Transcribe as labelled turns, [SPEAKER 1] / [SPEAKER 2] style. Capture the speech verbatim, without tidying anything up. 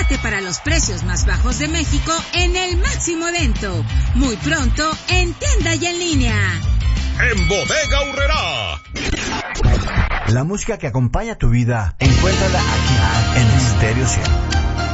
[SPEAKER 1] Prepárate para los precios más bajos de México en el máximo evento. Muy pronto, en tienda y en línea.
[SPEAKER 2] En Bodega Aurrerá.
[SPEAKER 3] La música que acompaña tu vida, encuéntrala aquí en Stereo cien.